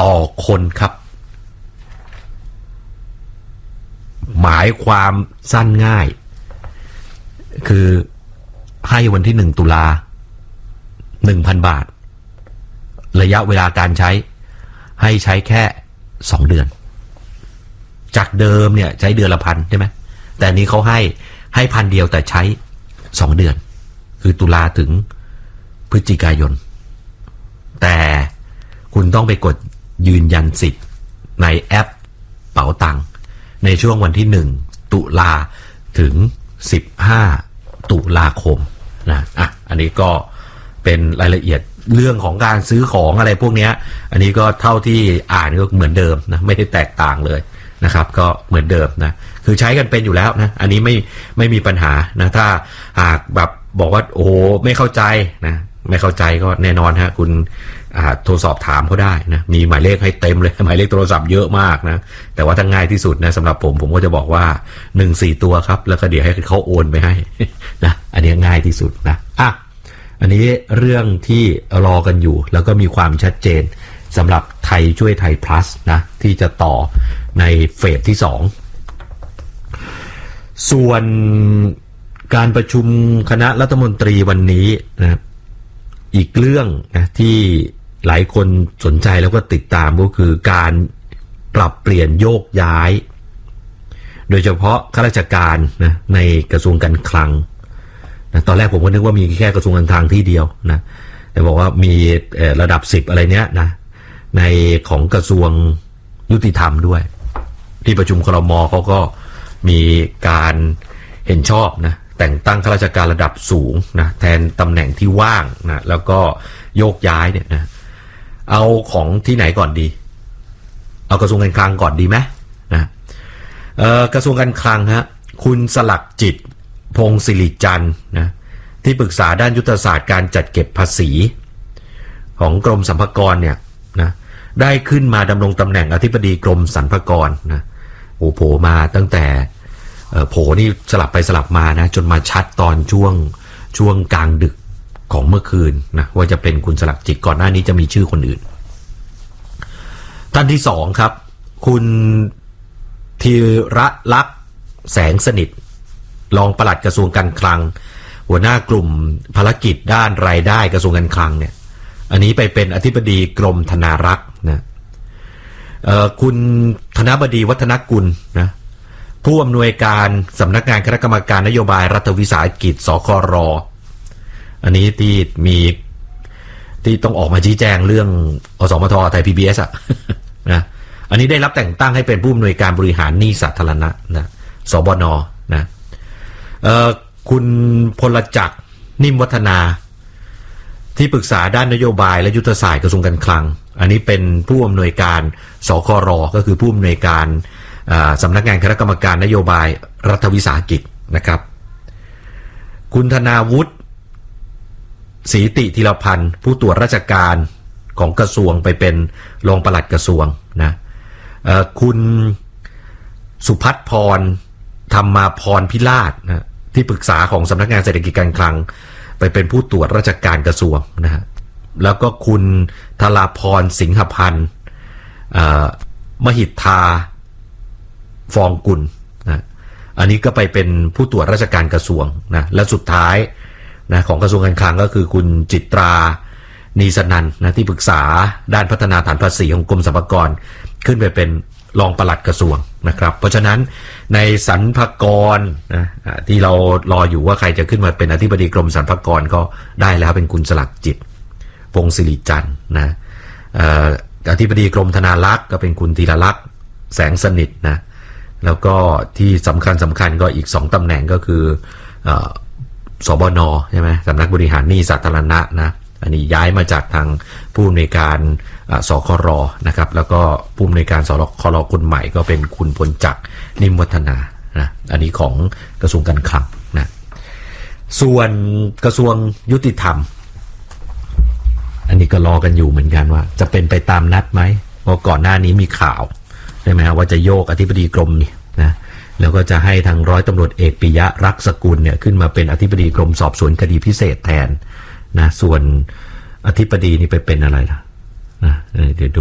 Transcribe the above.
ต่อคนครับหมายความสั้นง่ายคือให้วันที่1 ตุลา 1,000 บาทระยะเวลาการใช้ให้ใช้แค่2 เดือนจากเดิมเนี่ยใช้เดือนละ1,000ใช่ไหมแต่นี้เขาให้1,000 เดียวแต่ใช้2 เดือนคือตุลาถึงพฤศจิกายนแต่คุณต้องไปกดยืนยันสิทธิ์ในแอปเป๋าตังค์ในช่วงวันที่1 ตุลาถึง15 ตุลาคมนะอันนี้ก็เป็นรายละเอียดเรื่องของการซื้อของอะไรพวกนี้อันนี้ก็เท่าที่อ่านก็เหมือนเดิมนะไม่ได้แตกต่างเลยนะครับก็เหมือนเดิมนะคือใช้กันเป็นอยู่แล้วนะอันนี้ไม่มีปัญหานะถ้าหากแบบบอกว่าโอ้ไม่เข้าใจนะไม่เข้าใจก็แน่นอนฮะคุณโทรสอบถามเขาได้นะมีหมายเลขให้เต็มเลยหมายเลขโทรศัพท์เยอะมากนะแต่ว่าถ้าง่ายที่สุดนะสำหรับผมก็จะบอกว่า14 ตัวครับแล้วก็เดี๋ยวให้เขาโอนไปให้นะอันนี้ง่ายที่สุดนะอันนี้เรื่องที่รอกันอยู่แล้วก็มีความชัดเจนสำหรับไทยช่วยไทย plus นะที่จะต่อในเฟสที่2ส่วนการประชุมคณะรัฐมนตรีวันนี้นะอีกเรื่องนะที่หลายคนสนใจแล้วก็ติดตามก็คือการปรับเปลี่ยนโยกย้ายโดยเฉพาะข้าราชการนะในกระทรวงการคลังนะตอนแรกผมก็นึกว่ามีแค่กระทรวงการคลังที่เดียวนะแต่บอกว่ามีระดับ10อะไรเนี้ยนะในของกระทรวงยุติธรรมด้วยที่ประชุมครม.เขาก็มีการเห็นชอบนะแต่งตั้งข้าราชการระดับสูงนะแทนตำแหน่งที่ว่างนะแล้วก็โยกย้ายเนี่ยนะเอาของที่ไหนก่อนดีเอากระทรวงการคลังก่อนดีไหมนะกระทรวงการคลังฮะคุณสลักจิตพงศิริจันทร์นะที่ปรึกษาด้านยุทธศาสตร์การจัดเก็บภาษีของกรมสรรพากรเนี่ยนะได้ขึ้นมาดำรงตำแหน่งอธิบดีกรมสรรพากรนะโอ้โผมาตั้งแต่โผนี่สลับไปสลับมานะจนมาชัดตอนช่วงกลางดึกของเมื่อคืนนะว่าจะเป็นคุณสลักจิตก่อนหน้านี้จะมีชื่อคนอื่นท่านที่2ครับคุณธีระลักษณ์แสงสนิทรองปลัดกระทรวงการคลังหัวหน้ากลุ่มภารกิจด้านรายได้กระทรวงการคลังเนี่ยอันนี้ไปเป็นอธิบดีกรมธนารักษ์นะคุณธนบดีวัฒนกุลนะผู้อำนวยการสำนักงานคณะกรรมการนโยบายรัฐวิสาหกิจสคร.อันนี้ที่ต้องออกมาชี้แจงเรื่องอสมทไทย PBS นะอันนี้ได้รับแต่งตั้งให้เป็นผู้อำนวยการบริหารหนี้สาธารณะนะสบน.นะคุณพลจักรนิ่มวัฒนาที่ปรึกษาด้านนโยบายและยุทธศาสตร์กระทรวงการคลังอันนี้เป็นผู้อำนวยการสคร.ก็คือผู้อำนวยการสำนักงานคณะกรรมการนโยบายรัฐวิสาหกิจนะครับคุณธนาวุฒิศรีติธีรพันธ์ผู้ตรวจราชการของกระทรวงไปเป็นรองปลัดกระทรวงนะคุณสุพัฒน์พรธรรมาพรพิราชนะที่ปรึกษาของสำนักงานเศรษฐกิจการคลังไปเป็นผู้ตรวจราชการกระทรวงนะฮะแล้วก็คุณธราพรสิงหพันธ์มหิทธาฟองกุลนะอันนี้ก็ไปเป็นผู้ตรวจราชการกระทรวงนะและสุดท้ายนะของกระทรวงการคลังก็คือคุณจิตรานีสนันนะที่ปรึกษาด้านพัฒนาฐานภาษีของกรมสรรพากรขึ้นไปเป็นรองปลัดกระทรวงนะครับเพราะฉะนั้นในสรรพากรนะที่เรารออยู่ว่าใครจะขึ้นมาเป็นอธิบดีกรมสรรพากรก็ได้แล้วเป็นคุณสลักจิตพงศิริจันทร์นะอธิบดีกรมธนารักษ์ก็เป็นคุณธีรลักษณ์แสงสนิทนะแล้วก็ที่สำคัญก็อีก2ตำแหน่งก็คือสบน.ใช่ไหมสำนักบริหารหนี้สาธารณะนะอันนี้ย้ายมาจากทางผู้อำนวยการสคร.นะครับแล้วก็ผู้อำนวยการสคร.คนใหม่ก็เป็นคุณพลจักรนิ่มวัฒนานะอันนี้ของกระทรวงการคลังนะส่วนกระทรวงยุติธรรมอันนี้ก็รอกันอยู่เหมือนกันว่าจะเป็นไปตามนัดไหมเพราะก่อนหน้านี้มีข่าวใช่ไหมว่าจะโยกอธิบดีกรมนี่นะแล้วก็จะให้ทางร้อยตำรวจเอกปิยะรักษกุลเนี่ยขึ้นมาเป็นอธิบดีกรมสอบสวนคดีพิเศษแทนนะส่วนอธิบดีนี่ไปเป็นอะไรล่ะนะเดี๋ยวดู